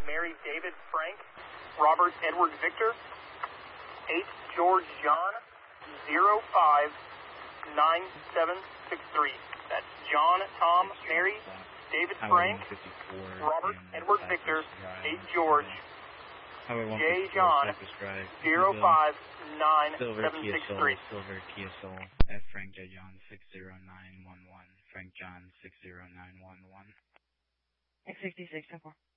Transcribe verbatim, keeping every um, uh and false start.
Mary David Frank Robert Edward Victor eight George John zero five nine seven six three. That's John Tom Mary David Frank Robert Edward Victor eight George J John zero five nine seven six three. Silver Kia Soul at Frank J John six zero nine one one. Frank John six zero nine one one. X sixty-six, ten four.